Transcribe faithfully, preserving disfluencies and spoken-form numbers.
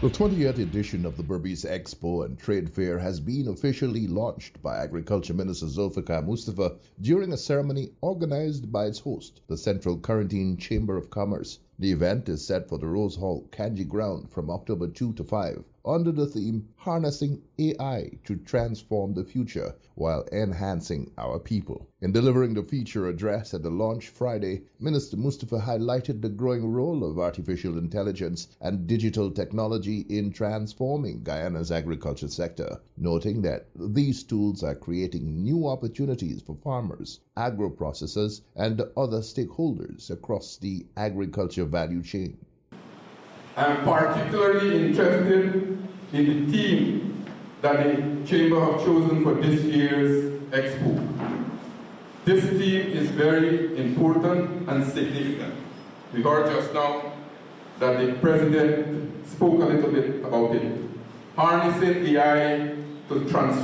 The twentieth edition of the Berbice Expo and Trade Fair has been officially launched by Agriculture Minister Zulfikar Mustafa during a ceremony organized by its host, the Central Corentyne Chamber of Commerce. The event is set for the Rose Hall, Kanji Ground from October second to fifth under the theme Harnessing A I to Transform the Future while Enhancing Our People. In delivering the feature address at the launch Friday, Minister Mustafa highlighted the growing role of artificial intelligence and digital technology in transforming Guyana's agriculture sector, noting that these tools are creating new opportunities for farmers, agro-processors, and other stakeholders across the agriculture value chain. I am particularly interested in the theme that the Chamber have chosen for this year's Expo. This theme is very important and significant. We heard just now that the President spoke a little bit about it. Harnessing A I to transform